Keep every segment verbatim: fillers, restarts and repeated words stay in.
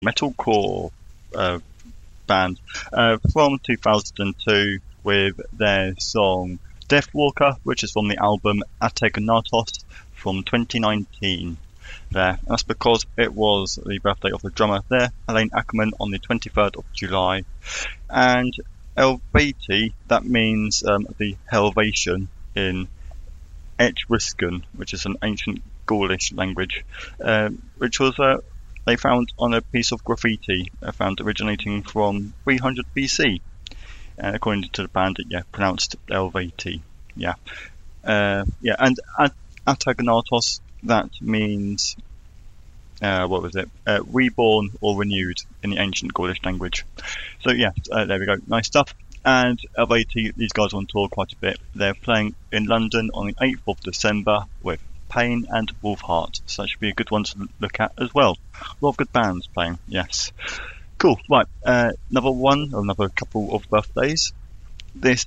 metalcore uh, band uh, from two thousand two with their song Deathwalker, which is from the album Ategnatos from twenty nineteen. There, that's because it was the birthday of the drummer there, Alain Ackerman, on the twenty-third of July, and Helveti, that means um, the Helvetian in Etruscan, which is an ancient Gaulish language, um, which was uh, they found on a piece of graffiti uh, found originating from three hundred B C. Uh, according to the band, it yeah pronounced Helveti. Yeah, uh, yeah, and At- Atagnatos, that means uh, what was it? Uh, reborn or renewed in the ancient Gaulish language. So yeah, uh, there we go, nice stuff. And Helveti, these guys are on tour quite a bit. They're playing in London on the eighth of December with Pain and Wolfheart, so that should be a good one to look at as well. A lot of good bands playing, yes. Cool, right, uh, another one, or another couple of birthdays. This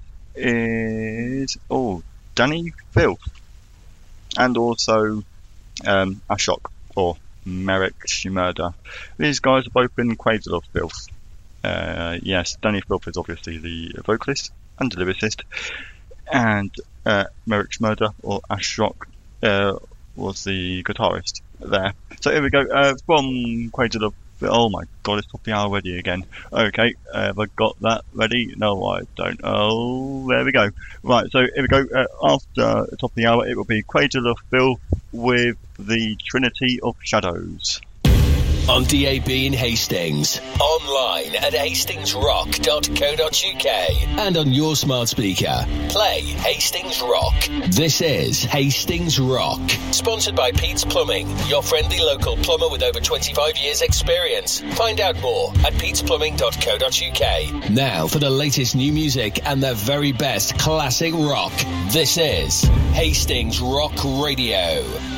is, oh, Danny Filth, and also um, Ashok, or Merrick Shmurda. These guys are both in Cradle of Filth. Uh, yes, Danny Filth is obviously the vocalist and the lyricist, and uh, Merrick Shmurda, or Ashok, uh, was the guitarist there. So here we go, uh, from Cradle of Oh my god, it's top of the hour already again. Okay, uh, have I got that ready? No, I don't. Oh, there we go. Right, so here we go. Uh, after the top of the hour, it will be Cradle of Filth with the Trinity of Shadows. On D A B in Hastings, online at hastings rock dot co dot uk, and on your smart speaker. Play Hastings Rock. This is Hastings Rock. Sponsored by Pete's Plumbing, your friendly local plumber with over twenty-five years experience. Find out more at petes plumbing dot co dot uk. Now for the latest new music and the very best classic rock. This is Hastings Rock Radio.